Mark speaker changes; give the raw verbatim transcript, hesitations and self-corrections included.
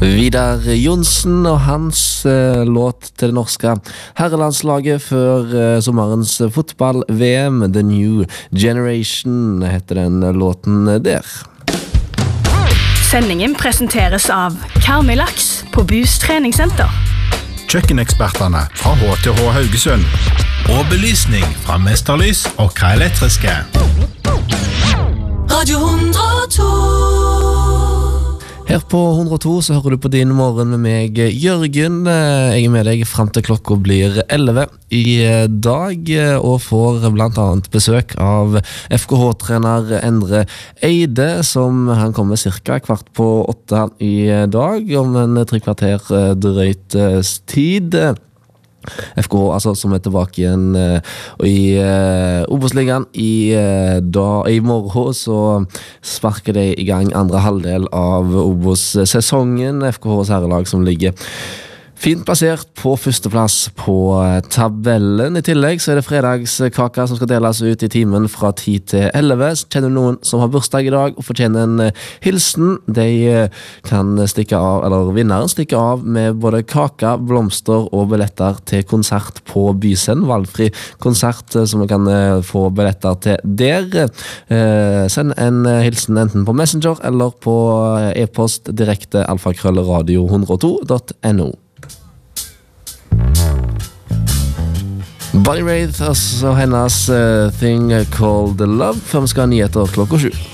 Speaker 1: Vidar Jonsen og hans eh, låt til det norske herrelandslaget før eh, sommerens fotball-V M, The New Generation heter den låten der.
Speaker 2: Sendingen presenteres av Karmilaks på Bus treningssenter.
Speaker 3: Kjøkkenekspertene fra H T H Haugesund. Og belysning fra Mesterlys og K Elektriske.
Speaker 4: Radio hundre og to.
Speaker 1: Her på hundre og to så hører du på din morgen med meg, Jørgen. Jeg er med deg frem til klokka blir elleve i dag, og får blant annet besøk av F K H-trener Endre Eide, som han kommer cirka kvart på åtte i dag, om en tre kvarter drøyt tid. F K H, altså, som er tilbake igjen uh, i uh, Obos-ligaen i, uh, da, i morgen så sparker de i gang andre halvdel av Obos-sesongen. F K H's herrelag som ligger fint plassert på førsteplass på tabellen. I tillegg så er det fredagskaka som skal deles ut i timen fra ti til elleve. Kjenner du noen som har bursdag i dag og fortjener en hilsen? De kan stikke av, eller vinneren stikke av med både kaka, blomster og billetter til konsert på Byscenen. Valgfri konsert som man kan få billetter til der. Send en hilsen enten på Messenger eller på e-post direkte alfakrøll radio hundre og to punktum no. Bonnie Raitt, altså hennes uh, Thing Called Love, før vi skal ha nyheter klokka sju.